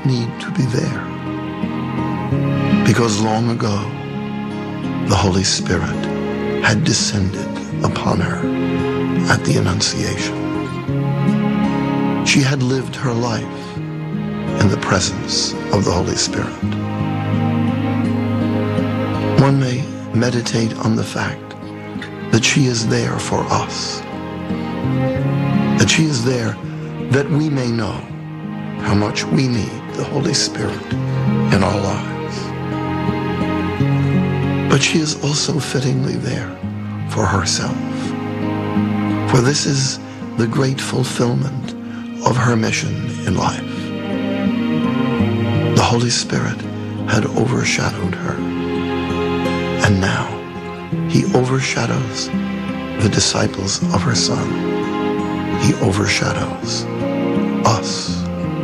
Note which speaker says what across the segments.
Speaker 1: not need to be there, because long ago the Holy Spirit had descended upon her at the Annunciation. She had lived her life in the presence of the Holy Spirit. One may meditate on the fact that she is there for us, that she is there that we may know how much we need the Holy Spirit in our lives. But she is also fittingly there for herself, for this is the great fulfillment of her mission in life. The Holy Spirit had overshadowed her, and now he overshadows the disciples of her Son. He overshadows us.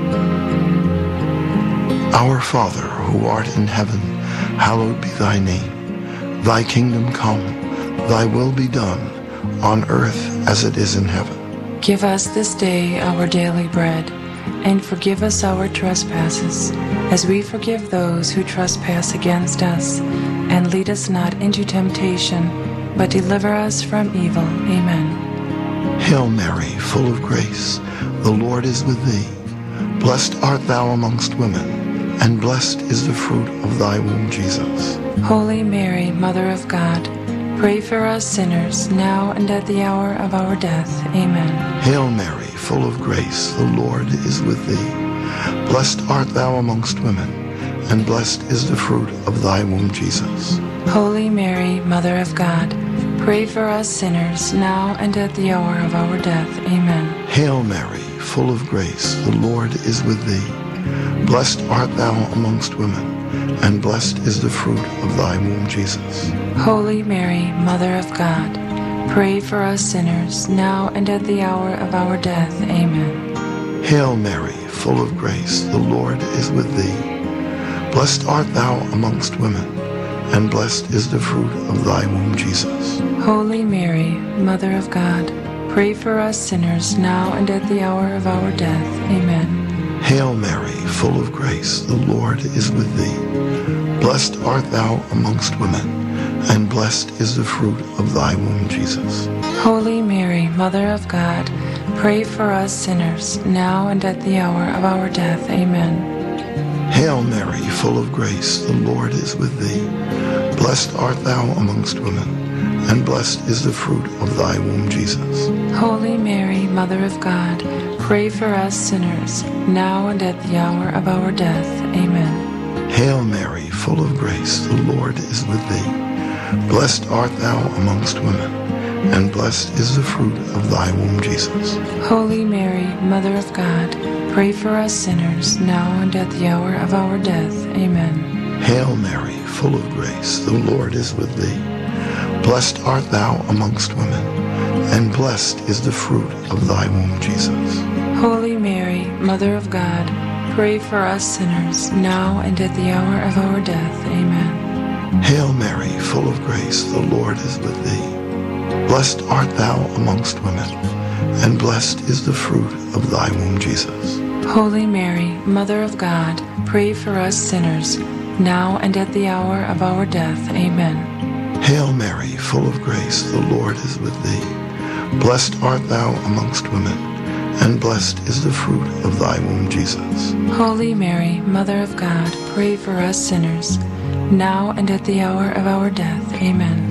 Speaker 1: Our Father, who art in heaven, hallowed be thy name. Thy kingdom come, thy will be done, on earth as it is in heaven.
Speaker 2: Give us this day our daily bread, and forgive us our trespasses, as we forgive those who trespass against us. And lead us not into temptation, but deliver us from evil. Amen.
Speaker 1: Hail Mary, full of grace, the Lord is with thee. Blessed art thou amongst women, and blessed is the fruit of thy womb, Jesus.
Speaker 2: Holy Mary, Mother of God, pray for us sinners, now and at the hour of our death. Amen.
Speaker 1: Hail Mary, full of grace, the Lord is with thee. Blessed art thou amongst women, and blessed is the fruit of thy womb, Jesus.
Speaker 2: Holy Mary, Mother of God, pray for us sinners, now and at the hour of our death. Amen.
Speaker 1: Hail Mary, full of grace, the Lord is with thee. Blessed art thou amongst women, and blessed is the fruit of thy womb, Jesus.
Speaker 2: Holy Mary, Mother of God, pray for us sinners, now and at the hour of our death. Amen.
Speaker 1: Hail Mary, full of grace, the Lord is with thee. Blessed art thou amongst women, and blessed is the fruit of thy womb, Jesus.
Speaker 2: Holy Mary, Mother of God, pray for us sinners, now and at the hour of our death. Amen.
Speaker 1: Hail Mary, full of grace, the Lord is with thee. Blessed art thou amongst women, and blessed is the fruit of thy womb, Jesus.
Speaker 2: Holy Mary, Mother of God, pray for us sinners, now and at the hour of our death. Amen.
Speaker 1: Hail Mary, full of grace, the Lord is with thee. Blessed art thou amongst women, and blessed is the fruit of thy womb, Jesus.
Speaker 2: Holy Mary, Mother of God, pray for us sinners, now and at the hour of our death. Amen.
Speaker 1: Hail Mary, full of grace, the Lord is with thee. Blessed art thou amongst women, and blessed is the fruit of thy womb, Jesus.
Speaker 2: Holy Mary, Mother of God, pray for us sinners, now and at the hour of our death. Amen.
Speaker 1: Hail Mary, full of grace, the Lord is with thee. Blessed art thou amongst women, and blessed is the fruit of thy womb, Jesus.
Speaker 2: Holy Mary, Mother of God, pray for us sinners, now and at the hour of our death. Amen.
Speaker 1: Hail Mary, full of grace, the Lord is with thee. Blessed art thou amongst women, and blessed is the fruit of thy womb, Jesus.
Speaker 2: Holy Mary, Mother of God, pray for us sinners, now and at the hour of our death. Amen.
Speaker 1: Hail Mary, full of grace, the Lord is with thee. Blessed art thou amongst women, and blessed is the fruit of thy womb, Jesus.
Speaker 2: Holy Mary, Mother of God, pray for us sinners, now and at the hour of our death. Amen.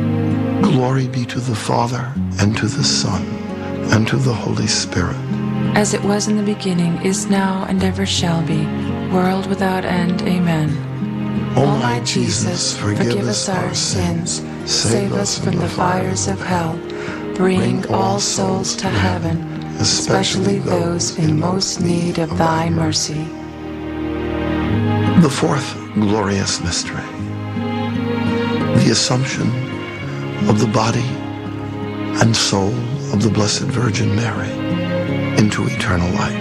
Speaker 1: Glory be to the Father, and to the Son, and to the Holy Spirit.
Speaker 2: As it was in the beginning, is now, and ever shall be, world without end. Amen.
Speaker 1: O my Jesus, forgive us our sins, save us from the fires of hell, bring all souls to heaven, especially those in most need of thy mercy. The fourth glorious mystery, the Assumption of the body and soul of the Blessed Virgin Mary into eternal life.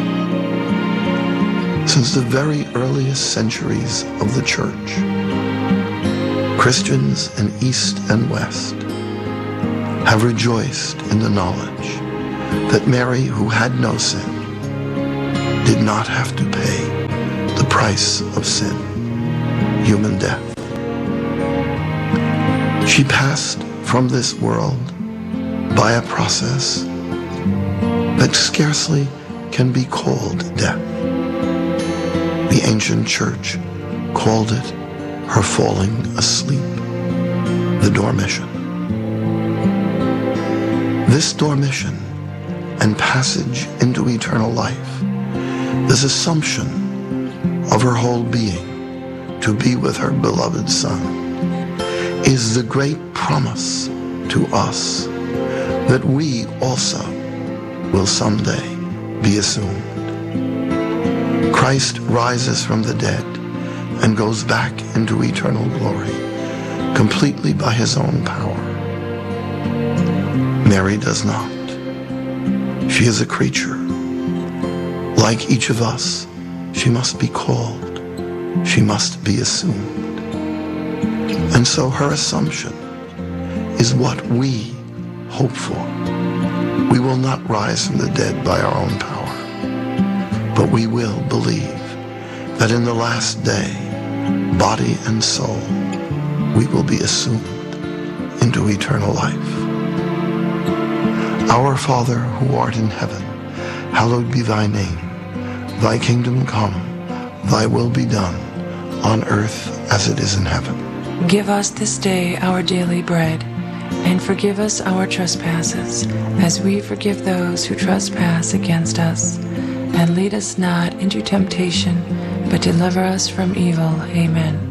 Speaker 1: Since the very earliest centuries of the Church, Christians in East and West have rejoiced in the knowledge that Mary, who had no sin, did not have to pay price of sin, human death. She passed from this world by a process that scarcely can be called death. The ancient church called it her falling asleep, the dormition. This dormition and passage into eternal life, this assumption of her whole being to be with her beloved Son, is the great promise to us that we also will someday be assumed. Christ rises from the dead and goes back into eternal glory, completely by his own power. Mary does not. She is a creature. Like each of us, she must be called. She must be assumed. And so her assumption is what we hope for. We will not rise from the dead by our own power, but we will believe that in the last day, body and soul, we will be assumed into eternal life. Our Father who art in heaven, hallowed be thy name. Thy kingdom come, thy will be done, on earth as it is in heaven.
Speaker 2: Give us this day our daily bread, and forgive us our trespasses, as we forgive those who trespass against us. And lead us not into temptation, but deliver us from evil. Amen.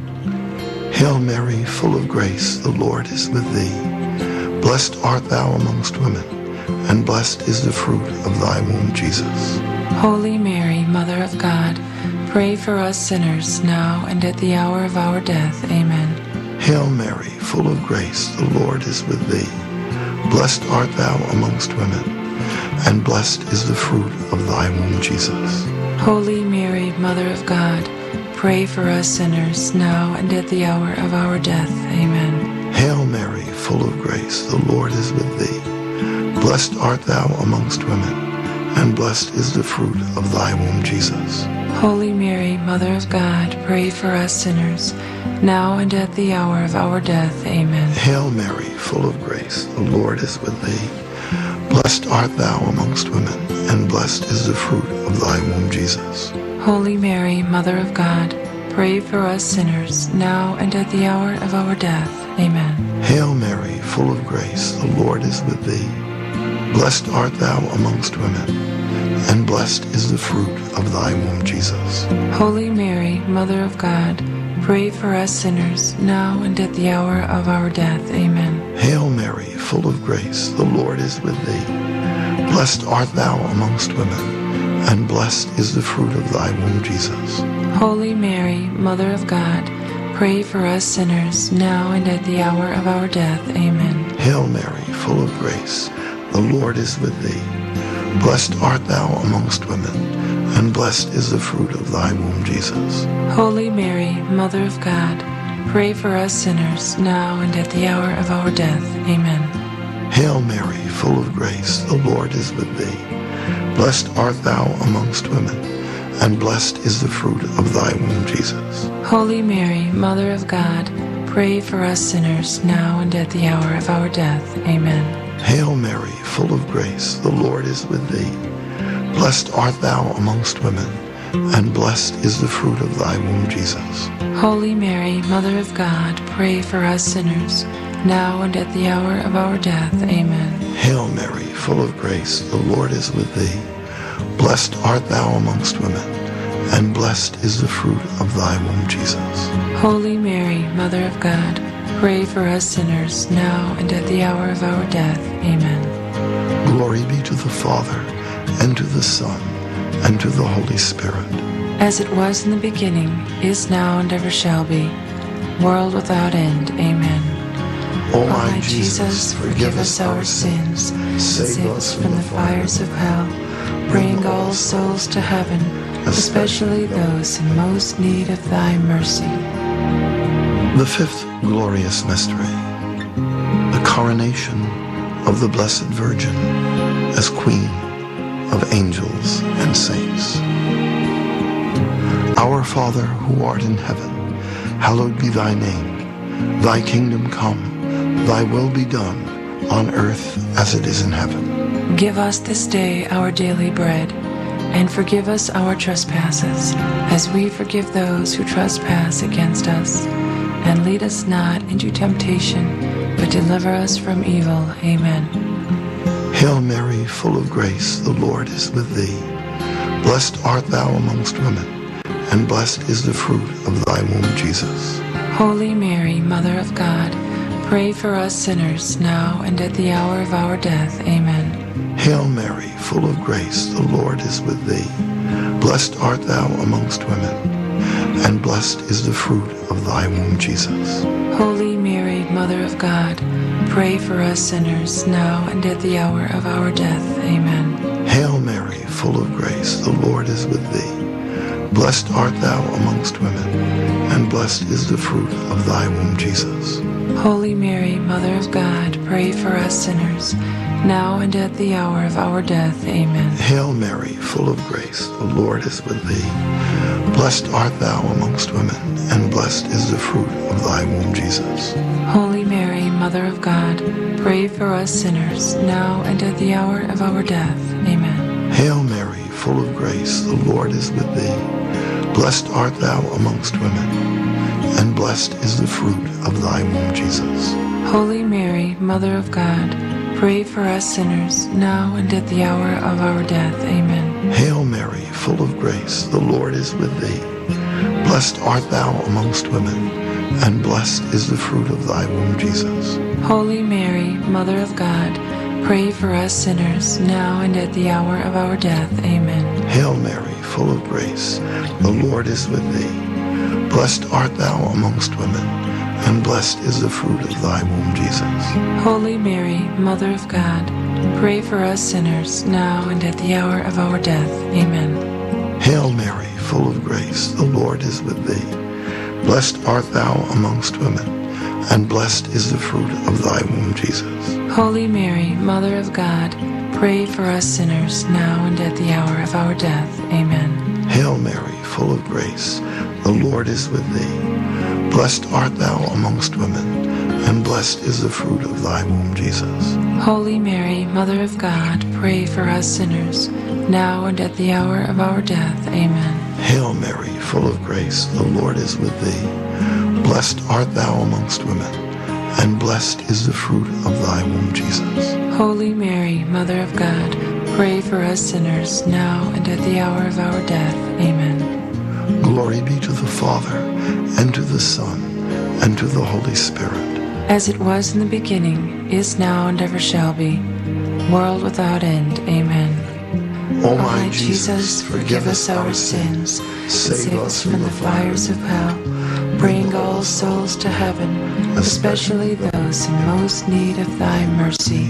Speaker 1: Hail Mary, full of grace, the Lord is with thee. Blessed art thou amongst women, and blessed is the fruit of thy womb, Jesus.
Speaker 2: Holy Mary, Mother of God, pray for us sinners, now and at the hour of our death. Amen.
Speaker 1: Hail Mary, full of grace, the Lord is with thee. Blessed art thou amongst women, and blessed is the fruit of thy womb, Jesus.
Speaker 2: Holy Mary, Mother of God, pray for us sinners, now and at the hour of our death. Amen.
Speaker 1: Hail Mary, full of grace, the Lord is with thee. Blessed art thou amongst women, and blessed is the fruit of thy womb, Jesus.
Speaker 2: Holy Mary, Mother of God, pray for us sinners, now and at the hour of our death. Amen.
Speaker 1: Hail Mary, full of grace, the Lord is with thee. Blessed art thou amongst women, and blessed is the fruit of thy womb, Jesus.
Speaker 2: Holy Mary, Mother of God, pray for us sinners, now and at the hour of our death. Amen.
Speaker 1: Hail Mary, full of grace, the Lord is with thee. Blessed art thou amongst women, and blessed is the fruit of thy womb, Jesus.
Speaker 2: Holy Mary, Mother of God, pray for us sinners, now and at the hour of our death. Amen.
Speaker 1: Hail Mary, full of grace, the Lord is with thee. Blessed art thou amongst women, and blessed is the fruit of thy womb, Jesus.
Speaker 2: Holy Mary, Mother of God, pray for us sinners, now and at the hour of our death. Amen.
Speaker 1: Hail Mary, full of grace, the Lord is with thee. Blessed art thou amongst women, and blessed is the fruit of thy womb, Jesus.
Speaker 2: Holy Mary, Mother of God, pray for us sinners, now and at the hour of our death. Amen.
Speaker 1: Hail Mary, full of grace, the Lord is with thee. Blessed art thou amongst women, and blessed is the fruit of thy womb, Jesus.
Speaker 2: Holy Mary, Mother of God, pray for us sinners, now and at the hour of our death. Amen.
Speaker 1: Hail Mary, full of grace, the Lord is with thee. Blessed art thou amongst women, and blessed is the fruit of thy womb, Jesus.
Speaker 2: Holy Mary, Mother of God, pray for us sinners, now and at the hour of our death. Amen.
Speaker 1: Hail Mary, full of grace, the Lord is with thee. Blessed art thou amongst women, and blessed is the fruit of thy womb, Jesus.
Speaker 2: Holy Mary, Mother of God, pray for us sinners, now and at the hour of our death. Amen.
Speaker 1: Glory be to the Father, and to the Son, and to the Holy Spirit.
Speaker 2: As it was in the beginning, is now, and ever shall be, world without end. Amen.
Speaker 1: O my Jesus,
Speaker 2: forgive us our sins, save us from the fires of hell. Bring all souls to heaven, especially those in most need of thy mercy.
Speaker 1: The fifth glorious mystery, the coronation of the Blessed Virgin as Queen of angels and saints. Our Father, who art in heaven, hallowed be thy name. Thy kingdom come, thy will be done, on earth as it is in heaven.
Speaker 2: Give us this day our daily bread, and forgive us our trespasses, as we forgive those who trespass against us. And lead us not into temptation, but deliver us from evil. Amen.
Speaker 1: Hail Mary, full of grace, the Lord is with thee. Blessed art thou amongst women, and blessed is the fruit of thy womb, Jesus.
Speaker 2: Holy Mary, Mother of God, pray for us sinners, now and at the hour of our death. Amen.
Speaker 1: Hail Mary, full of grace, the Lord is with thee. Blessed art thou amongst women, and blessed is the fruit of thy womb, Jesus.
Speaker 2: Holy Mary, Mother of God, pray for us sinners, now and at the hour of our death. Amen.
Speaker 1: Hail Mary, full of grace, the Lord is with thee. Blessed art thou amongst women, and blessed is the fruit of thy womb, Jesus.
Speaker 2: Holy Mary, Mother of God, pray for us sinners, now and at the hour of our death. Amen.
Speaker 1: Hail Mary, full of grace, the Lord is with thee. Blessed art thou amongst women, and blessed is the fruit of thy womb, Jesus.
Speaker 2: Holy Mary, Mother of God, pray for us sinners, now and at the hour of our death. Amen.
Speaker 1: Hail Mary, full of grace, the Lord is with thee. Blessed art thou amongst women, and blessed is the fruit of thy womb, Jesus.
Speaker 2: Holy Mary, Mother of God, pray for us sinners, now and at the hour of our death. Amen.
Speaker 1: Hail Mary, full of grace, the Lord is with thee. Blessed art thou amongst women, and blessed is the fruit of thy womb, Jesus.
Speaker 2: Holy Mary, Mother of God, pray for us sinners, now and at the hour of our death. Amen.
Speaker 1: Hail Mary, full of grace, the Lord is with thee. Blessed art thou amongst women, and blessed is the fruit of thy womb, Jesus.
Speaker 2: Holy Mary, Mother of God, pray for us sinners, now and at the hour of our death. Amen.
Speaker 1: Hail Mary, full of grace, the Lord is with thee. Blessed art thou amongst women, and blessed is the fruit of thy womb, Jesus.
Speaker 2: Holy Mary, Mother of God, pray for us sinners, now and at the hour of our death. Amen.
Speaker 1: Hail Mary, full of grace, the Lord is with thee. Blessed art thou amongst women, and blessed is the fruit of thy womb, Jesus.
Speaker 2: Holy Mary, Mother of God, pray for us sinners, now and at the hour of our death. Amen.
Speaker 1: Hail Mary, full of grace, the Lord is with thee. Blessed art thou amongst women, and blessed is the fruit of thy womb, Jesus.
Speaker 2: Holy Mary, Mother of God, pray for us sinners, now and at the hour of our death. Amen.
Speaker 1: Glory be to the Father, and to the Son, and to the Holy Spirit.
Speaker 2: As it was in the beginning, is now, and ever shall be, world without end. Amen.
Speaker 1: O my Jesus, forgive us our sins, save us from the fires of hell,
Speaker 2: bring all souls to heaven, especially those in most need of thy mercy.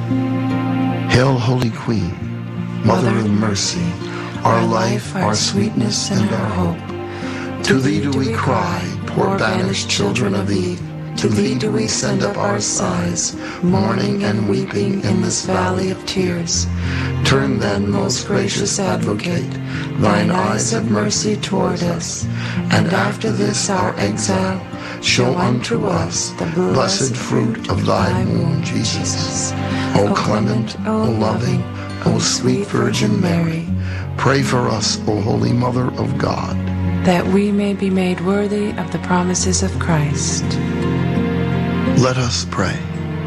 Speaker 1: Hail, Holy Queen, Mother of mercy, our life, our sweetness, and our hope. To thee do we cry, poor banished children of Eve. To thee do we send up our sighs, mourning and weeping in this valley of tears. Turn then, most gracious Advocate, thine eyes of mercy toward us, and after this our exile, show unto us the blessed fruit of thy womb, Jesus. O clement, O loving, O sweet Virgin Mary, pray for us, O Holy Mother of God,
Speaker 2: that we may be made worthy of the promises of Christ.
Speaker 1: Let us pray.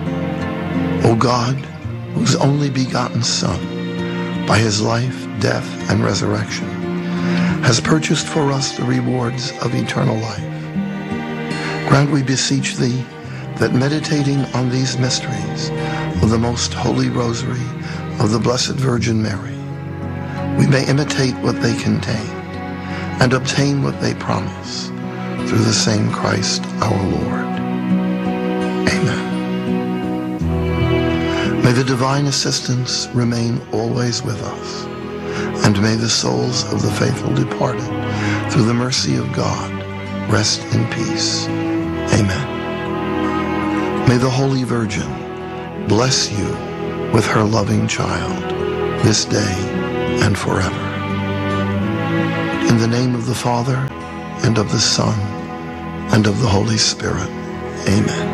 Speaker 1: O God, whose only begotten Son, by his life, death, and resurrection, has purchased for us the rewards of eternal life, grant, we beseech thee, that meditating on these mysteries of the most holy rosary of the Blessed Virgin Mary, we may imitate what they contain and obtain what they promise, through the same Christ our Lord. Amen. May the divine assistance remain always with us, and may the souls of the faithful departed, through the mercy of God, rest in peace. Amen. May the Holy Virgin bless you with her loving child, this day and forever. In the name of the Father, and of the Son, and of the Holy Spirit. Amen.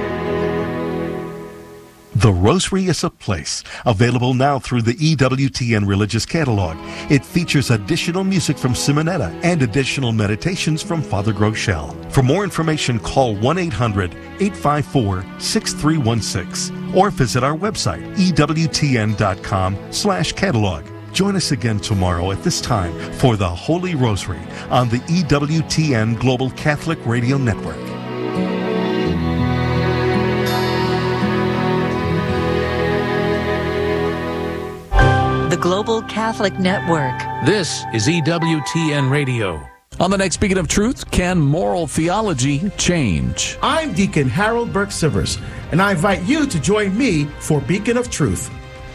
Speaker 3: The Rosary is a Place, available now through the EWTN Religious Catalog. It features additional music from Simonetta and additional meditations from Father Groeschel. For more information, call 1-800-854-6316 or visit our website, ewtn.com/catalog. Join us again tomorrow at this time for the Holy Rosary on the EWTN Global Catholic Radio Network.
Speaker 4: The Global Catholic Network.
Speaker 5: This is EWTN Radio.
Speaker 6: On the next Beacon of Truth, can moral theology change?
Speaker 7: I'm Deacon Harold Burke-Sivers, and I invite you to join me for Beacon of Truth.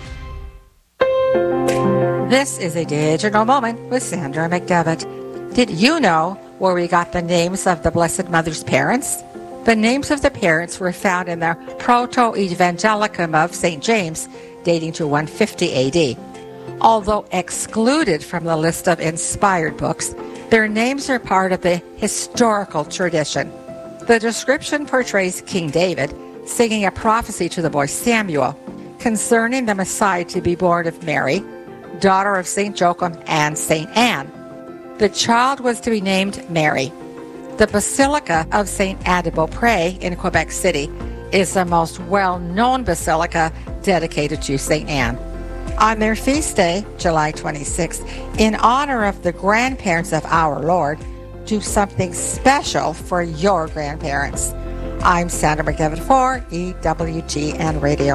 Speaker 8: This is a digital moment with Sandra McDevitt. Did you know where we got the names of the Blessed Mother's parents? The names of the parents were found in the Proto-Evangelicum of St. James, dating to 150 AD. Although excluded from the list of inspired books, their names are part of the historical tradition. The description portrays King David singing a prophecy to the boy Samuel concerning the Messiah to be born of Mary, daughter of St. Joachim and St. Anne. The child was to be named Mary. The Basilica of St. Anne de Beaupré in Quebec City is the most well-known basilica dedicated to St. Anne. On their feast day, July 26th, in honor of the grandparents of our Lord, do something special for your grandparents. I'm Sandra McDevitt for EWTN Radio.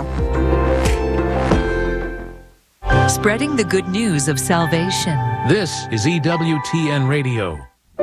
Speaker 4: Spreading the good news of salvation.
Speaker 5: This is EWTN Radio.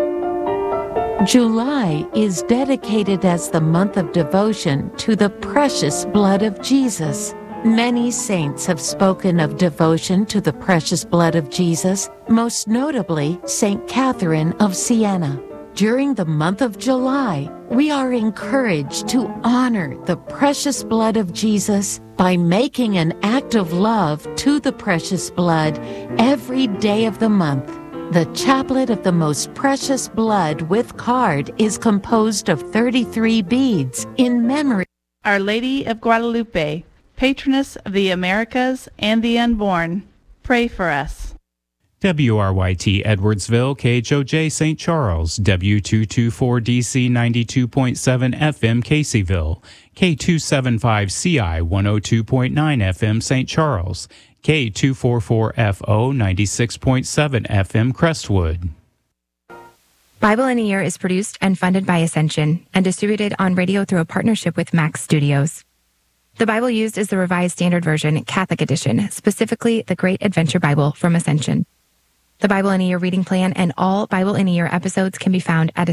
Speaker 9: July is dedicated as the month of devotion to the precious blood of Jesus. Many saints have spoken of devotion to the precious blood of Jesus, most notably St. Catherine of Siena. During the month of July, we are encouraged to honor the precious blood of Jesus by making an act of love to the precious blood every day of the month. The Chaplet of the Most Precious Blood with card is composed of 33 beads in memory.
Speaker 10: Our Lady of Guadalupe, patroness of the Americas and the unborn, pray for us.
Speaker 11: WRYT Edwardsville, KHOJ St. Charles, W224DC 92.7 FM Caseyville, K275CI 102.9 FM St. Charles, K244FO 96.7 FM Crestwood.
Speaker 12: Bible in a Year is produced and funded by Ascension and distributed on radio through a partnership with Max Studios. The Bible used is the Revised Standard Version, Catholic Edition, specifically the Great Adventure Bible from Ascension. The Bible in a Year reading plan and all Bible in a Year episodes can be found at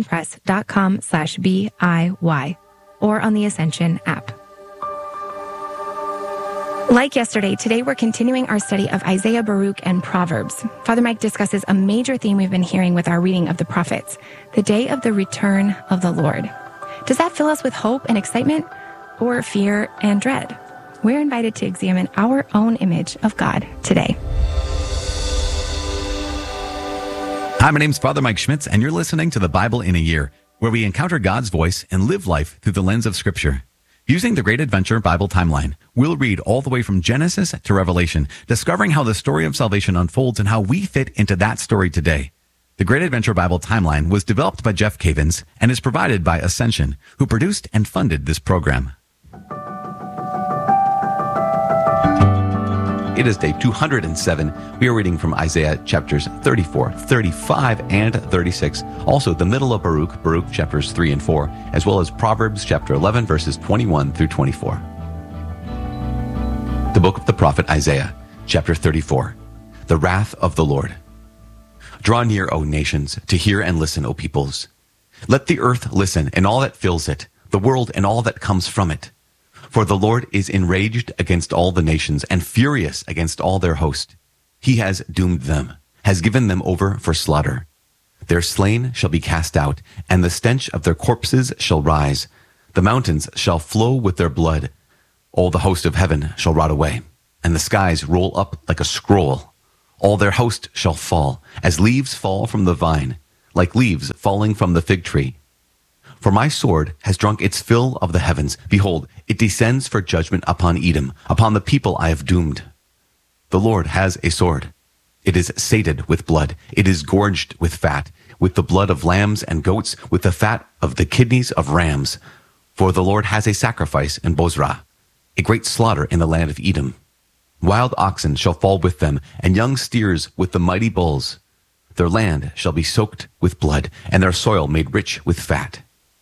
Speaker 12: ascensionpress.com/BIY or on the Ascension app. Like yesterday, today we're continuing our study of Isaiah, Baruch, and Proverbs. Father Mike discusses a major theme we've been hearing with our reading of the prophets, the day of the return of the Lord. Does that fill us with hope and excitement, or fear and dread? We're invited to examine our own image of God today.
Speaker 13: Hi, my name's Father Mike Schmitz, and you're listening to the Bible in a Year, where we encounter God's voice and live life through the lens of Scripture. Using the Great Adventure Bible Timeline, we'll read all the way from Genesis to Revelation, discovering how the story of salvation unfolds and how we fit into that story today. The Great Adventure Bible Timeline was developed by Jeff Cavins and is provided by Ascension, who produced and funded this program. It is day 207. We are reading from Isaiah chapters 34, 35, and 36. Also, the middle of Baruch chapters 3 and 4, as well as Proverbs chapter 11, verses 21 through 24. The book of the prophet Isaiah, chapter 34. The wrath of the Lord. Draw near, O nations, to hear and listen, O peoples. Let the earth listen and all that fills it, the world and all that comes from it. For the Lord is enraged against all the nations and furious against all their host. He has doomed them, has given them over for slaughter. Their slain shall be cast out, and the stench of their corpses shall rise. The mountains shall flow with their blood. All the host of heaven shall rot away, and the skies roll up like a scroll. All their host shall fall, as leaves fall from the vine, like leaves falling from the fig tree. For my sword has drunk its fill of the heavens. Behold, it descends for judgment upon Edom, upon the people I have doomed. The Lord has a sword. It is sated with blood. It is gorged with fat, with the blood of lambs and goats, with the fat of the kidneys of rams. For the Lord has a sacrifice in Bozrah, a great slaughter in the land of Edom. Wild oxen shall fall with them, and young steers with the mighty bulls. Their land shall be soaked with blood, and their soil made rich with fat.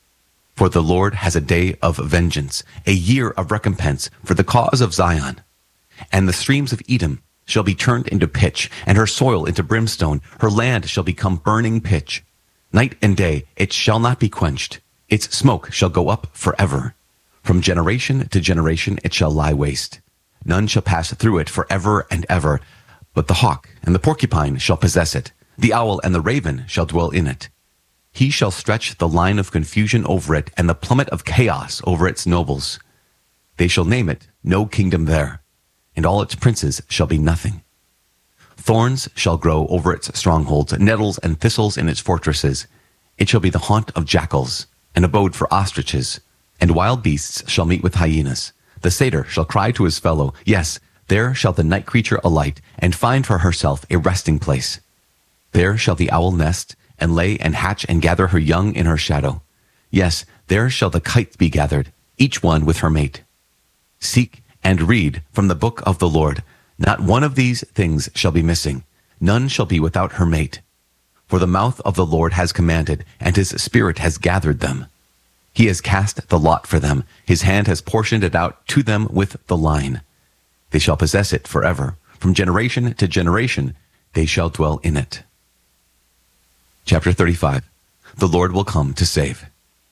Speaker 13: For the Lord has a day of vengeance, a year of recompense for the cause of Zion. And the streams of Edom shall be turned into pitch, and her soil into brimstone. Her land shall become burning pitch. Night and day it shall not be quenched. Its smoke shall go up forever. From generation to generation it shall lie waste. None shall pass through it forever and ever. But the hawk and the porcupine shall possess it. The owl and the raven shall dwell in it. He shall stretch the line of confusion over it, and the plummet of chaos over its nobles. They shall name it No Kingdom there, and all its princes shall be nothing. Thorns shall grow over its strongholds, nettles and thistles in its fortresses. It shall be the haunt of jackals, an abode for ostriches, and wild beasts shall meet with hyenas. The satyr shall cry to his fellow, yes, there shall the night creature alight, and find for herself a resting place. There shall the owl nest, and lay and hatch and gather her young in her shadow. Yes, there shall the kite be gathered, each one with her mate. Seek and read from the book of the Lord. Not one of these things shall be missing. None shall be without her mate. For the mouth of the Lord has commanded, and his spirit has gathered them. He has cast the lot for them. His hand has portioned it out to them with the line. They shall possess it forever. From generation to generation they shall dwell in it. Chapter 35. The Lord will come to save.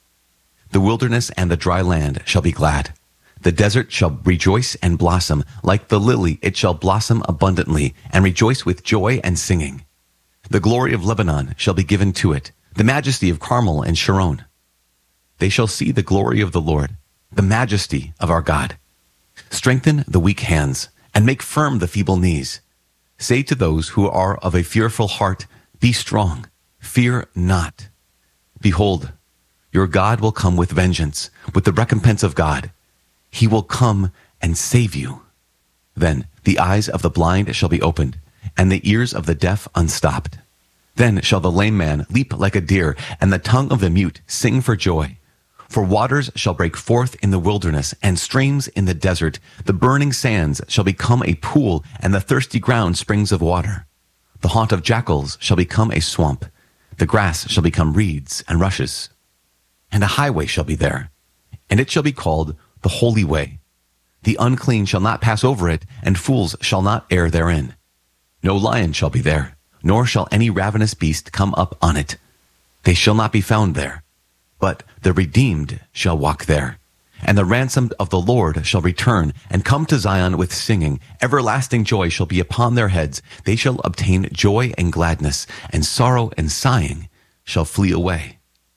Speaker 13: The wilderness and the dry land shall be glad. The desert shall rejoice and blossom. Like the lily it shall blossom abundantly, and rejoice with joy and singing. The glory of Lebanon shall be given to it, the majesty of Carmel and Sharon. They shall see the glory of the Lord, the majesty of our God. Strengthen the weak hands, and make firm the feeble knees. Say to those who are of a fearful heart, Be strong, fear not. Behold, your God will come with vengeance, with the recompense of God. He will come and save you. Then the eyes of the blind shall be opened, and the ears of the deaf unstopped. Then shall the lame man leap like a deer, and the tongue of the mute sing for joy. For waters shall break forth in the wilderness, and streams in the desert. The burning sands shall become a pool, and the thirsty ground springs of water. The haunt of jackals shall become a swamp. The grass shall become reeds and rushes. And a highway shall be there, and it shall be called the Holy Way. The unclean shall not pass over it, and fools shall not err therein. No lion shall be there, nor shall any ravenous beast come up on it. They shall not be found there. But the redeemed shall walk there, and the ransomed of the Lord shall return, and come to Zion with singing. Everlasting joy shall be upon their heads. They shall obtain joy and gladness, and sorrow and sighing shall flee away.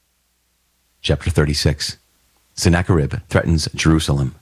Speaker 13: Chapter 36. Sennacherib threatens Jerusalem.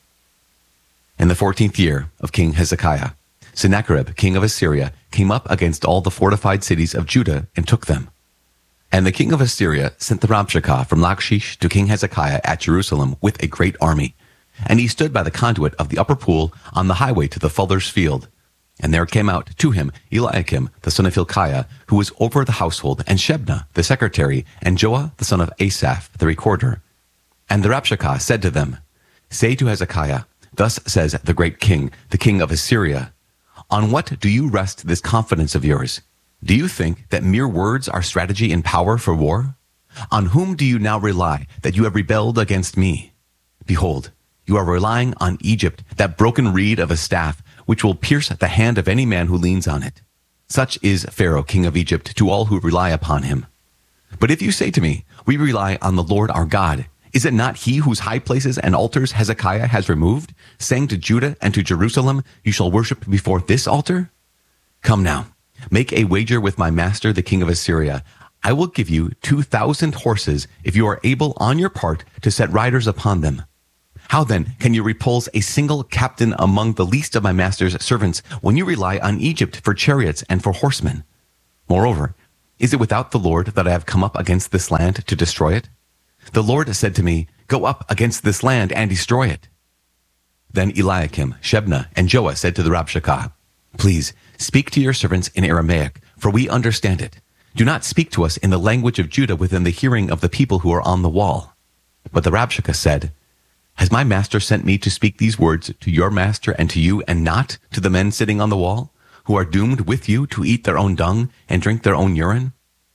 Speaker 13: In the 14th year of King Hezekiah, Sennacherib, king of Assyria, came up against all the fortified cities of Judah and took them. And the king of Assyria sent the Rabshakeh from Lachish to King Hezekiah at Jerusalem with a great army. And he stood by the conduit of the upper pool on the highway to the fuller's field. And there came out to him Eliakim, the son of Hilkiah, who was over the household, and Shebna, the secretary, and Joah, the son of Asaph, the recorder. And the Rabshakeh said to them, Say to Hezekiah, Thus says the great king, the king of Assyria, On what do you rest this confidence of yours? Do you think that mere words are strategy and power for war? On whom do you now rely that you have rebelled against me? Behold, you are relying on Egypt, that broken reed of a staff, which will pierce the hand of any man who leans on it. Such is Pharaoh, king of Egypt, to all who rely upon him. But if you say to me, We rely on the Lord our God, is it not he whose high places and altars Hezekiah has removed, saying to Judah and to Jerusalem, You shall worship before this altar? Come now, make a wager with my master, the king of Assyria. I will give you 2,000 horses if you are able on your part to set riders upon them. How then can you repulse a single captain among the least of my master's servants when you rely on Egypt for chariots and for horsemen? Moreover, is it without the Lord that I have come up against this land to destroy it? The Lord said to me, go up against this land and destroy it. Then Eliakim, Shebna, and Joah said to the Rabshakeh, please speak to your servants in Aramaic, for we understand it. Do not speak to us in the language of Judah within the hearing of the people who are on the wall. But the Rabshakeh said, has my master sent me to speak these words to your master and to you, and not to the men sitting on the wall, who are doomed with you to eat their own dung and drink their own urine?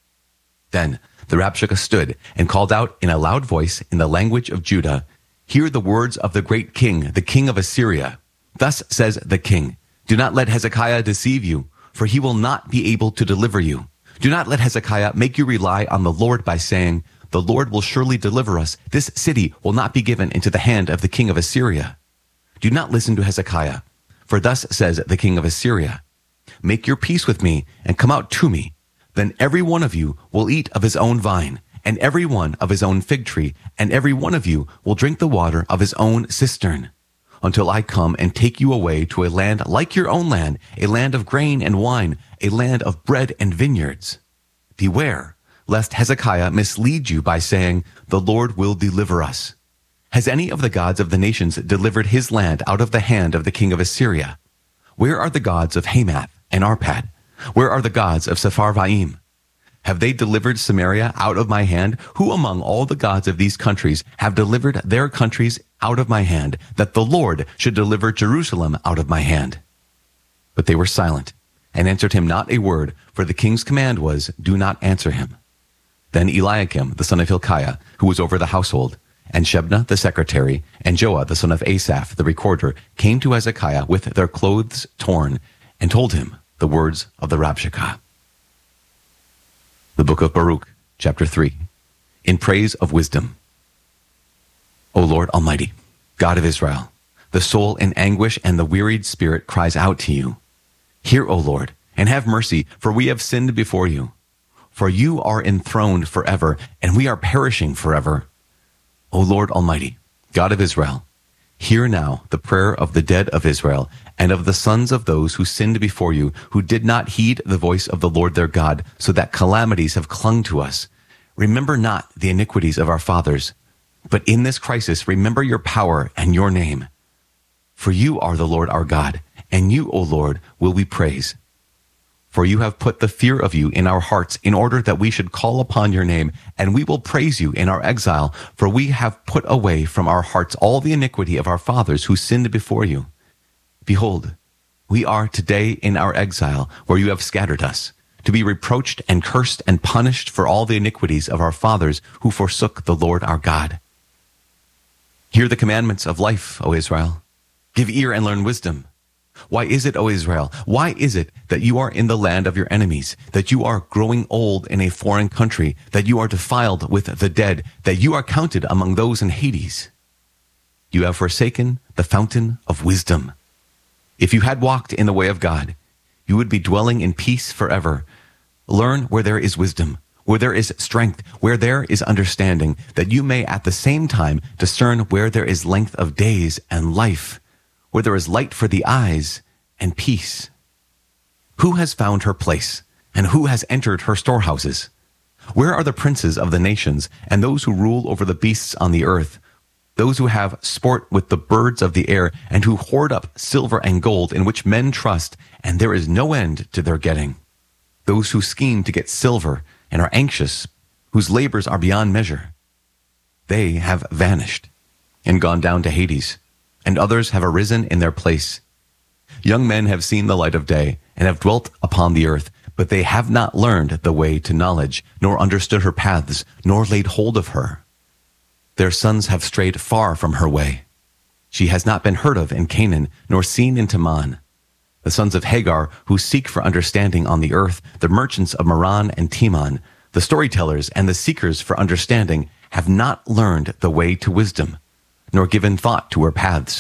Speaker 13: Then the Rabshakeh stood and called out in a loud voice in the language of Judah, hear the words of the great king, the king of Assyria. Thus says the king, do not let Hezekiah deceive you, for he will not be able to deliver you. Do not let Hezekiah make you rely on the Lord by saying, the Lord will surely deliver us. This city will not be given into the hand of the king of Assyria. Do not listen to Hezekiah, for thus says the king of Assyria, make your peace with me and come out to me. Then every one of you will eat of his own vine, and every one of his own fig tree, and every one of you will drink the water of his own cistern, until I come and take you away to a land like your own land, a land of grain and wine, a land of bread and vineyards. Beware, lest Hezekiah mislead you by saying, the Lord will deliver us. Has any of the gods of the nations delivered his land out of the hand of the king of Assyria? Where are the gods of Hamath and Arpad? Where are the gods of Sepharvaim? Have they delivered Samaria out of my hand? Who among all the gods of these countries have delivered their countries out of my hand, that the Lord should deliver Jerusalem out of my hand? But they were silent, and answered him not a word, for the king's command was, do not answer him. Then Eliakim, the son of Hilkiah, who was over the household, and Shebna, the secretary, and Joah, the son of Asaph, the recorder, came to Hezekiah with their clothes torn, and told him the words of the Rabshakeh. The book of Baruch, chapter 3, in praise of wisdom. O Lord Almighty, God of Israel, the soul in anguish and the wearied spirit cries out to you. Hear, O Lord, and have mercy, for we have sinned before you. For you are enthroned forever, and we are perishing forever. O Lord Almighty, God of Israel, hear now the prayer of the dead of Israel, and of the sons of those who sinned before you, who did not heed the voice of the Lord their God, so that calamities have clung to us. Remember not the iniquities of our fathers, but in this crisis remember your power and your name. For you are the Lord our God, and you, O Lord, will we praise. For you have put the fear of you in our hearts in order that we should call upon your name, and we will praise you in our exile, for we have put away from our hearts all the iniquity of our fathers who sinned before you. Behold, we are today in our exile, where you have scattered us, to be reproached and cursed and punished for all the iniquities of our fathers who forsook the Lord our God. Hear the commandments of life, O Israel. Give ear and learn wisdom. Why is it, O Israel, why is it that you are in the land of your enemies, that you are growing old in a foreign country, that you are defiled with the dead, that you are counted among those in Hades? You have forsaken the fountain of wisdom. If you had walked in the way of God, you would be dwelling in peace forever. Learn where there is wisdom, where there is strength, where there is understanding, that you may at the same time discern where there is length of days and life, where there is light for the eyes and peace. Who has found her place, and who has entered her storehouses? Where are the princes of the nations, and those who rule over the beasts on the earth, those who have sport with the birds of the air, and who hoard up silver and gold, in which men trust, and there is no end to their getting? Those who scheme to get silver and are anxious, whose labors are beyond measure. They have vanished and gone down to Hades, and others have arisen in their place. Young men have seen the light of day, and have dwelt upon the earth, but they have not learned the way to knowledge, nor understood her paths, nor laid hold of her. Their sons have strayed far from her way. She has not been heard of in Canaan, nor seen in Teman. The sons of Hagar, who seek for understanding on the earth, the merchants of Meron and Teman, the storytellers and the seekers for understanding, have not learned the way to wisdom, nor given thought to her paths.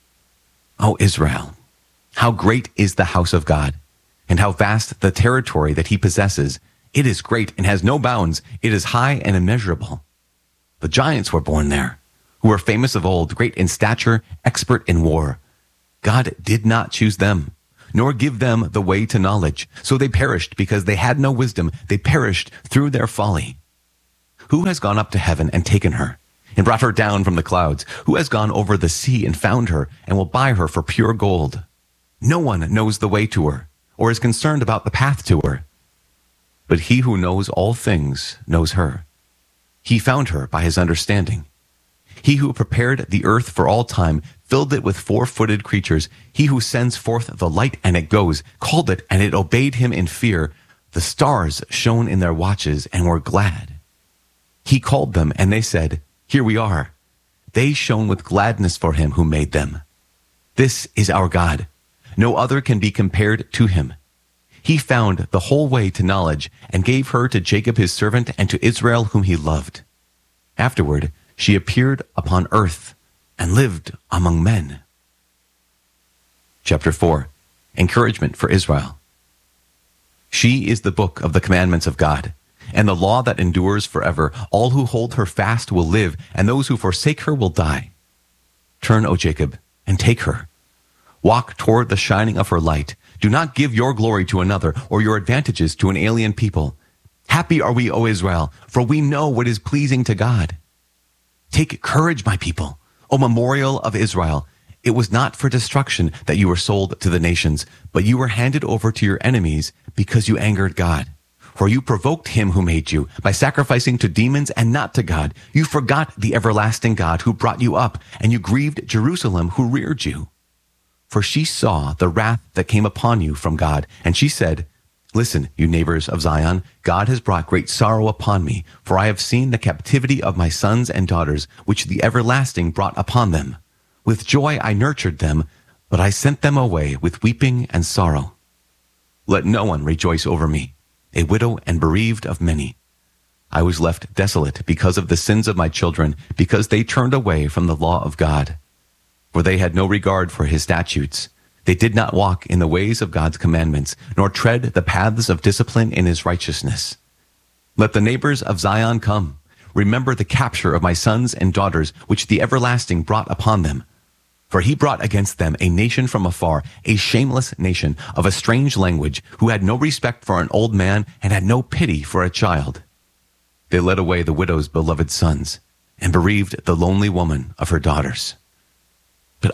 Speaker 13: O Israel, how great is the house of God, and how vast the territory that he possesses. It is great and has no bounds. It is high and immeasurable. The giants were born there, who were famous of old, great in stature, expert in war. God did not choose them, nor give them the way to knowledge. So they perished because they had no wisdom. They perished through their folly. Who has gone up to heaven and taken her, and brought her down from the clouds? Who has gone over the sea and found her, and will buy her for pure gold? No one knows the way to her, or is concerned about the path to her. But he who knows all things knows her. He found her by his understanding. He who prepared the earth for all time, filled it with four-footed creatures. He who sends forth the light, and it goes, called it, and it obeyed him in fear. The stars shone in their watches and were glad. He called them, and they said, Here we are. They shone with gladness for him who made them. This is our God. No other can be compared to him. He found the whole way to knowledge, and gave her to Jacob his servant, and to Israel whom he loved. Afterward, she appeared upon earth and lived among men. Chapter 4. Encouragement for Israel. She is the book of the commandments of God, and the law that endures forever. All who hold her fast will live, and those who forsake her will die. Turn, O Jacob, and take her. Walk toward the shining of her light. Do not give your glory to another, or your advantages to an alien people. Happy are we, O Israel, for we know what is pleasing to God. Take courage, my people, O memorial of Israel. It was not for destruction that you were sold to the nations, but you were handed over to your enemies because you angered God. For you provoked him who made you by sacrificing to demons and not to God. You forgot the everlasting God who brought you up, and you grieved Jerusalem who reared you. For she saw the wrath that came upon you from God, and she said, Listen, you neighbors of Zion, God has brought great sorrow upon me, for I have seen the captivity of my sons and daughters, which the everlasting brought upon them. With joy I nurtured them, but I sent them away with weeping and sorrow. Let no one rejoice over me, a widow and bereaved of many. I was left desolate because of the sins of my children, because they turned away from the law of God. For they had no regard for his statutes. They did not walk in the ways of God's commandments, nor tread the paths of discipline in his righteousness. Let the neighbors of Zion come. Remember the capture of my sons and daughters, which the everlasting brought upon them. For he brought against them a nation from afar, a shameless nation of a strange language, who had no respect for an old man and had no pity for a child. They led away the widow's beloved sons, and bereaved the lonely woman of her daughters. But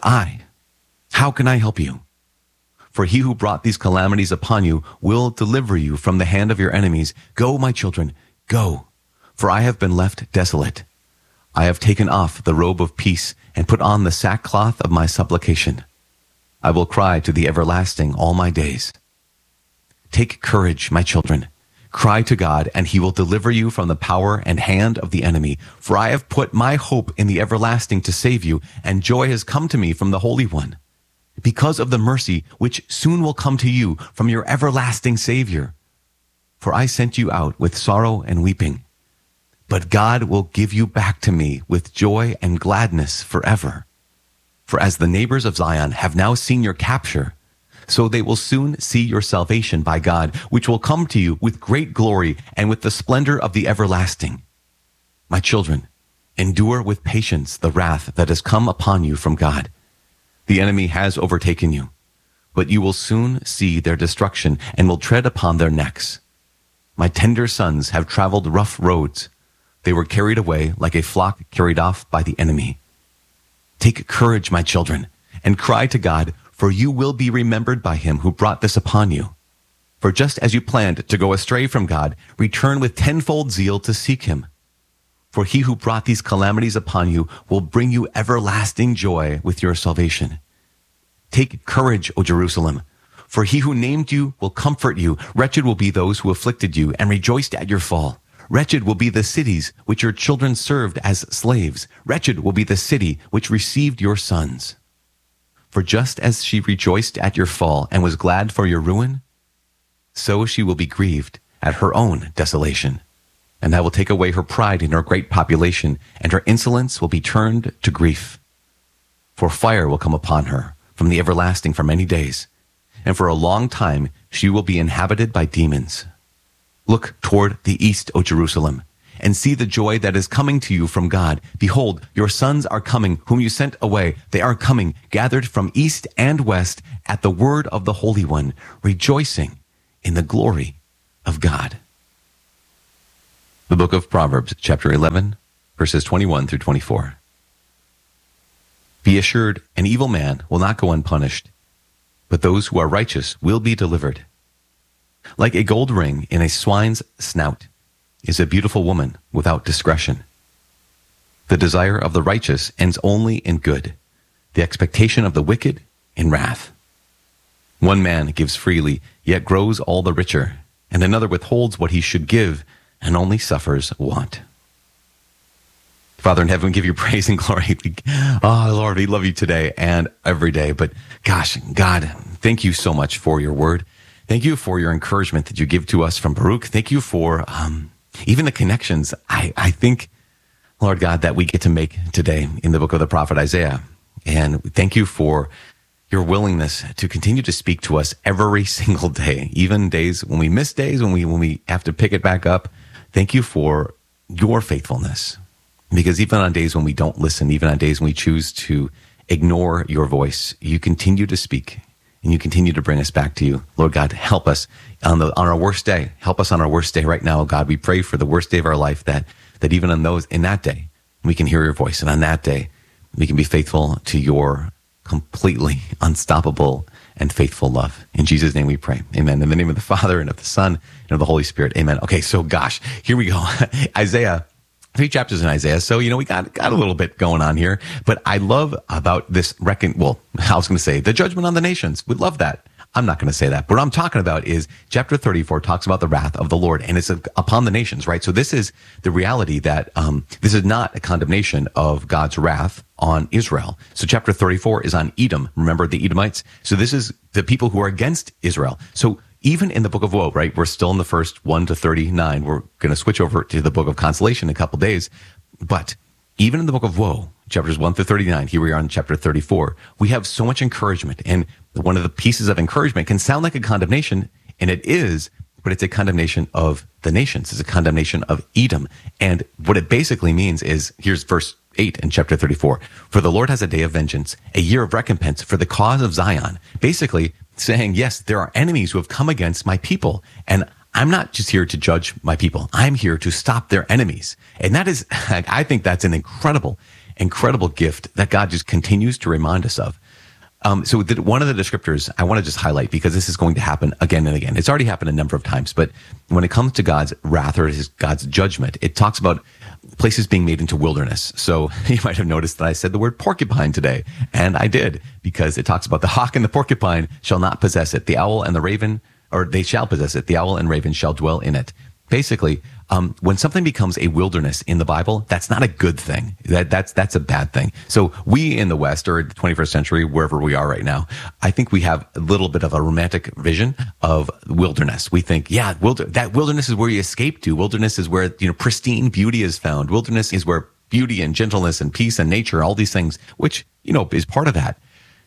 Speaker 13: how can I help you? For he who brought these calamities upon you will deliver you from the hand of your enemies. Go, my children, go, for I have been left desolate. I have taken off the robe of peace and put on the sackcloth of my supplication. I will cry to the everlasting all my days. Take courage, my children. Cry to God, and he will deliver you from the power and hand of the enemy. For I have put my hope in the everlasting to save you, and joy has come to me from the Holy One. Because of the mercy which soon will come to you from your everlasting Savior. For I sent you out with sorrow and weeping. But God will give you back to me with joy and gladness forever. For as the neighbors of Zion have now seen your capture, so they will soon see your salvation by God, which will come to you with great glory and with the splendor of the everlasting. My children, endure with patience the wrath that has come upon you from God. The enemy has overtaken you, but you will soon see their destruction and will tread upon their necks. My tender sons have traveled rough roads. They were carried away like a flock carried off by the enemy. Take courage, my children, and cry to God, for you will be remembered by him who brought this upon you. For just as you planned to go astray from God, return with tenfold zeal to seek him. For he who brought these calamities upon you will bring you everlasting joy with your salvation. Take courage, O Jerusalem, for he who named you will comfort you. Wretched will be those who afflicted you and rejoiced at your fall. Wretched will be the cities which your children served as slaves. Wretched will be the city which received your sons. For just as she rejoiced at your fall and was glad for your ruin, so she will be grieved at her own desolation. And I will take away her pride in her great population, and her insolence will be turned to grief. For fire will come upon her from the everlasting for many days, and for a long time she will be inhabited by demons. Look toward the east, O Jerusalem, and see the joy that is coming to you from God. Behold, your sons are coming, whom you sent away. They are coming, gathered from east and west at the word of the Holy One, rejoicing in the glory of God. The book of Proverbs, chapter 11, verses 21 through 24. Be assured, an evil man will not go unpunished, but those who are righteous will be delivered. Like a gold ring in a swine's snout is a beautiful woman without discretion. The desire of the righteous ends only in good, the expectation of the wicked in wrath. One man gives freely, yet grows all the richer, and another withholds what he should give and only suffers want. Father in heaven, we give you praise and glory. Oh, Lord, we love you today and every day. But gosh, God, thank you so much for your word. Thank you for your encouragement that you give to us from Baruch. Thank you for even the connections I think, Lord God, that we get to make today in the book of the prophet Isaiah. And thank you for your willingness to continue to speak to us every single day, even days when we miss days, when we have to pick it back up. Thank you for your faithfulness. Because even on days when we don't listen, even on days when we choose to ignore your voice, you continue to speak and you continue to bring us back to you. Lord God, help us on our worst day. Help us on our worst day right now, God. We pray for the worst day of our life that even in that day, we can hear your voice. And on that day, we can be faithful to your completely unstoppable and faithful love. In Jesus' name we pray. Amen. In the name of the Father and of the Son and of the Holy Spirit. Amen. Okay, so gosh, here we go. Isaiah. 3 chapters in Isaiah. So, we got a little bit going on here, but I love about this I was going to say the judgment on the nations. We love that. I'm not going to say that. But what I'm talking about is chapter 34 talks about the wrath of the Lord, and it's upon the nations, right? So this is the reality that this is not a condemnation of God's wrath on Israel. So chapter 34 is on Edom. Remember the Edomites? So this is the people who are against Israel. So even in the book of Woe, right? We're still in the first 1 to 39. We're going to switch over to the book of Consolation in a couple days. But even in the book of Woe, chapters 1 through 39, here we are in chapter 34, we have so much encouragement. And one of the pieces of encouragement can sound like a condemnation, and it is, but it's a condemnation of the nations. It's a condemnation of Edom. And what it basically means is, here's verse 8 in chapter 34. For the Lord has a day of vengeance, a year of recompense for the cause of Zion. Basically saying, yes, there are enemies who have come against my people. And I'm not just here to judge my people. I'm here to stop their enemies. And that is, I think that's an incredible gift that God just continues to remind us of. So one of the descriptors I want to just highlight, because this is going to happen again and again. It's already happened a number of times, but when it comes to God's wrath or God's judgment, it talks about places being made into wilderness. So you might have noticed that I said the word porcupine today, and I did, because it talks about the hawk and the porcupine shall not possess it. The owl and the raven, or they shall possess it. The owl and raven shall dwell in it. Basically, when something becomes a wilderness in the Bible, that's not a good thing. That's a bad thing. So we in the West, or the 21st century, wherever we are right now, I think we have a little bit of a romantic vision of wilderness. We think, yeah, that wilderness is where you escape to. Wilderness is where pristine beauty is found. Wilderness is where beauty and gentleness and peace and nature, all these things, which is part of that.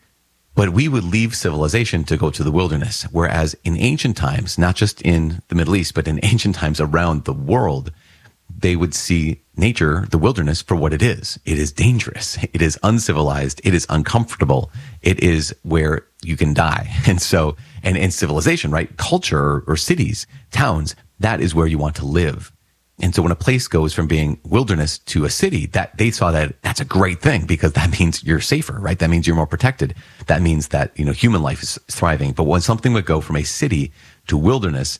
Speaker 13: But we would leave civilization to go to the wilderness. Whereas in ancient times, not just in the Middle East, but in ancient times around the world, they would see nature, the wilderness, for what it is. It is dangerous. It is uncivilized. It is uncomfortable. It is where you can die. And so, and in civilization, right? Culture or cities, towns, that is where you want to live. And so when a place goes from being wilderness to a city, that they saw that that's a great thing, because that means you're safer, right? That means you're more protected. That means that, human life is thriving. But when something would go from a city to wilderness,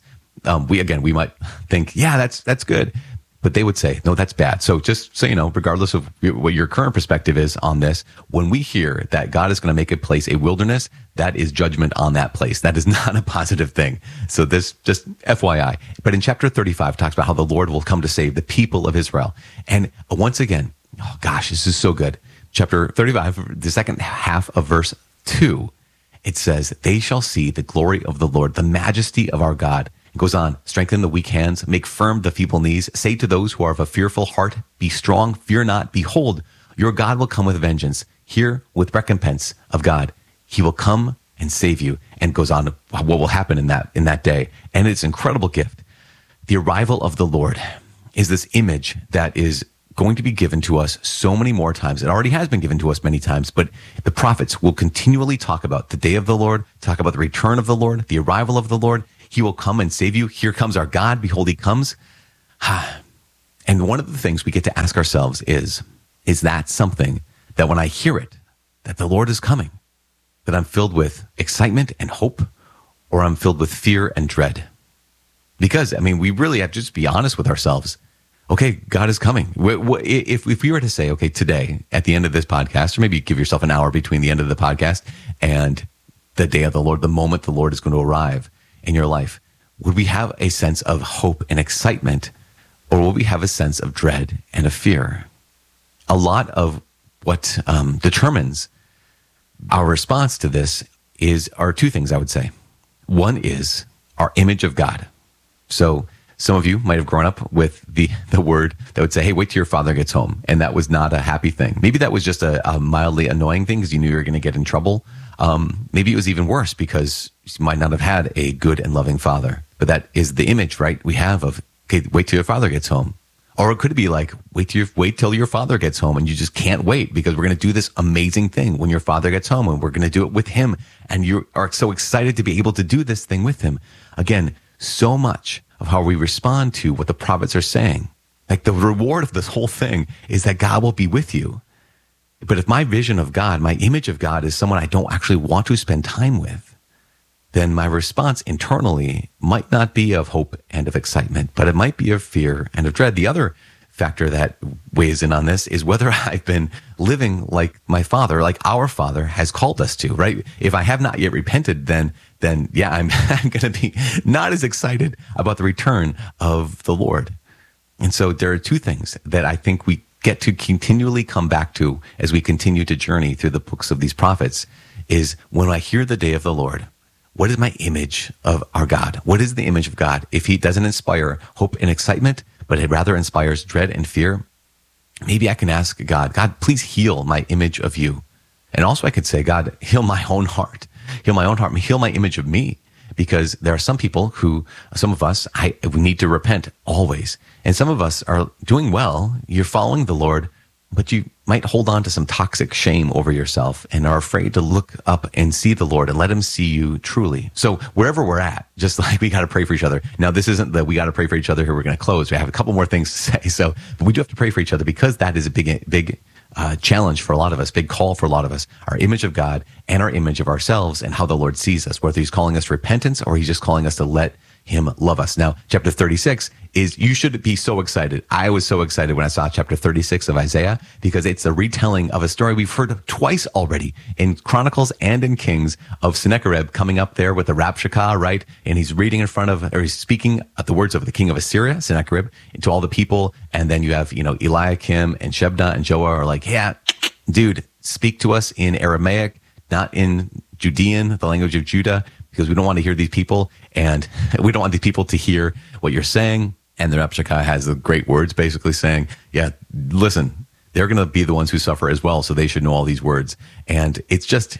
Speaker 13: we might think, yeah, that's good. But they would say, no, that's bad. So just so you know, regardless of what your current perspective is on this, when we hear that God is going to make a place a wilderness, that is judgment on that place. That is not a positive thing. So this just FYI. But in chapter 35, it talks about how the Lord will come to save the people of Israel. And once again, oh gosh, this is so good. Chapter 35, the second half of verse 2, it says, they shall see the glory of the Lord, the majesty of our God. It goes on, strengthen the weak hands, make firm the feeble knees, say to those who are of a fearful heart, be strong, fear not, behold, your God will come with vengeance, here with recompense of God. He will come and save you. And goes on what will happen in that day. And it's an incredible gift. The arrival of the Lord is this image that is going to be given to us so many more times. It already has been given to us many times, but the prophets will continually talk about the day of the Lord, talk about the return of the Lord, the arrival of the Lord. He will come and save you. Here comes our God. Behold, he comes. And one of the things we get to ask ourselves is that something that when I hear it, that the Lord is coming, that I'm filled with excitement and hope, or I'm filled with fear and dread? Because, I mean, we really have to just be honest with ourselves. Okay, God is coming. If we were to say, okay, today, at the end of this podcast, or maybe give yourself an hour between the end of the podcast and the day of the Lord, the moment the Lord is going to arrive in your life, would we have a sense of hope and excitement, or will we have a sense of dread and of fear? A lot of what determines our response to this are two things, I would say. One is our image of God. So some of you might have grown up with the word that would say, hey, wait till your father gets home. And that was not a happy thing. Maybe that was just a mildly annoying thing because you knew you were going to get in trouble. Maybe it was even worse because you might not have had a good and loving father. But that is the image, right, we have of, okay, wait till your father gets home. Or it could be like, wait till your father gets home, and you just can't wait because we're going to do this amazing thing when your father gets home, and we're going to do it with him. And you are so excited to be able to do this thing with him. Again, so much of how we respond to what the prophets are saying, like the reward of this whole thing is that God will be with you. But if my vision of God, my image of God is someone I don't actually want to spend time with, then my response internally might not be of hope and of excitement, but it might be of fear and of dread. The other factor that weighs in on this is whether I've been living like my father, like our father has called us to, right? If I have not yet repented, then yeah, I'm going to be not as excited about the return of the Lord. And so there are two things that I think we get to continually come back to as we continue to journey through the books of these prophets is when I hear the day of the Lord, what is my image of our God? What is the image of God? If he doesn't inspire hope and excitement, but it rather inspires dread and fear, maybe I can ask God, please heal my image of you. And also I could say, God, heal my own heart, heal my image of me. Because there are some people some of us, we need to repent always. And some of us are doing well. You're following the Lord, but you might hold on to some toxic shame over yourself and are afraid to look up and see the Lord and let him see you truly. So wherever we're at, just like we got to pray for each other. Now, this isn't that we got to pray for each other here. We're going to close. We have a couple more things to say. But we do have to pray for each other because that is a big challenge for a lot of us, big call for a lot of us, our image of God and our image of ourselves and how the Lord sees us, whether he's calling us to repentance or he's just calling us to let him love us. Now, chapter 36 you should be so excited. I was so excited when I saw chapter 36 of Isaiah because it's a retelling of a story we've heard twice already in Chronicles and in Kings of Sennacherib coming up there with the Rabshakeh, right? And he's reading he's speaking the words of the king of Assyria, Sennacherib, to all the people. And then you have, Eliakim and Shebna and Joah are like, yeah, dude, speak to us in Aramaic, not in Judean, the language of Judah, because we don't want to hear these people, and we don't want these people to hear what you're saying. And the Rabshakeh has the great words basically saying, yeah, listen, they're going to be the ones who suffer as well, so they should know all these words. And it's just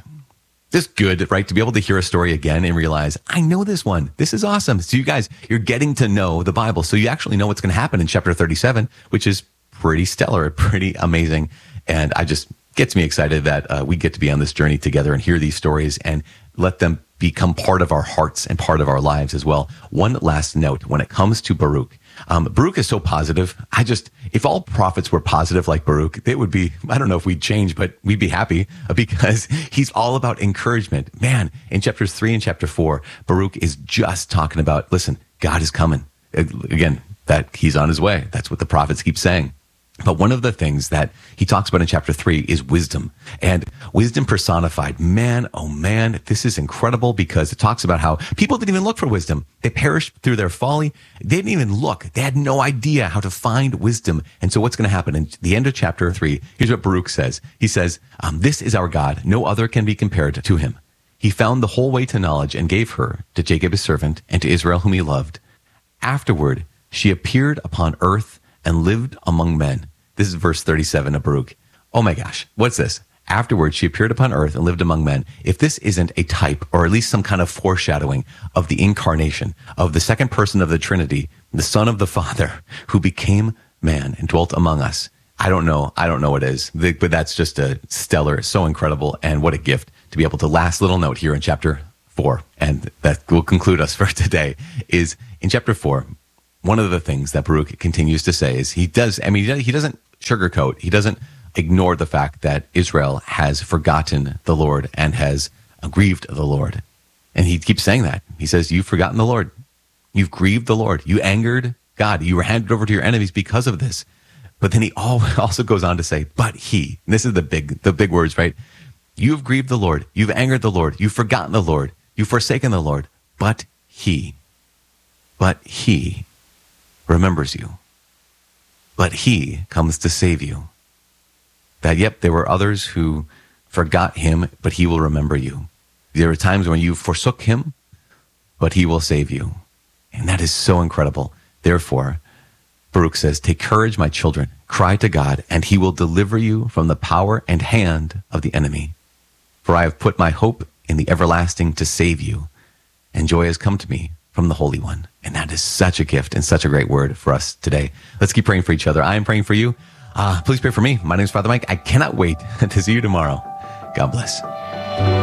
Speaker 13: good, right, to be able to hear a story again and realize, I know this one. This is awesome. So you guys, you're getting to know the Bible. So you actually know what's going to happen in chapter 37, which is pretty stellar, pretty amazing. And I just gets me excited that we get to be on this journey together and hear these stories and let them become part of our hearts and part of our lives as well. One last note when it comes to Baruch. Baruch is so positive. If all prophets were positive like Baruch, it would be, I don't know if we'd change, but we'd be happy because he's all about encouragement. Man, in chapters 3 and chapter 4, Baruch is just talking about, listen, God is coming. Again, that he's on his way. That's what the prophets keep saying. But one of the things that he talks about in chapter 3 is wisdom, and wisdom personified. Man, oh man, this is incredible because it talks about how people didn't even look for wisdom. They perished through their folly. They didn't even look. They had no idea how to find wisdom. And so what's going to happen in the end of chapter 3? Here's what Baruch says. He says, this is our God. No other can be compared to him. He found the whole way to knowledge and gave her to Jacob his servant and to Israel whom he loved. Afterward, she appeared upon earth and lived among men. This is verse 37 of Baruch. Oh my gosh, what's this? Afterwards, she appeared upon earth and lived among men. If this isn't a type, or at least some kind of foreshadowing of the incarnation of the second person of the Trinity, the Son of the Father, who became man and dwelt among us, I don't know what it is, but that's just a stellar, so incredible, and what a gift to be able to. Last little note here in chapter 4, and that will conclude us for today, is in chapter 4, one of the things that Baruch continues to say is he doesn't sugarcoat, he doesn't ignore the fact that Israel has forgotten the Lord and has grieved the Lord. And he keeps saying that. He says, you've forgotten the Lord. You've grieved the Lord. You angered God. You were handed over to your enemies because of this. But then he also goes on to say, but he, and this is the big words, right? You've grieved the Lord. You've angered the Lord. You've forgotten the Lord. You've forsaken the Lord. But he remembers you. But he comes to save you. That, yep, there were others who forgot him, but he will remember you. There are times when you forsook him, but he will save you. And that is so incredible. Therefore, Baruch says, take courage, my children, cry to God, and he will deliver you from the power and hand of the enemy. For I have put my hope in the everlasting to save you, and joy has come to me from the Holy One. And that is such a gift and such a great word for us today. Let's keep praying for each other. I am praying for you. Please pray for me. My name is Father Mike. I cannot wait to see you tomorrow. God bless.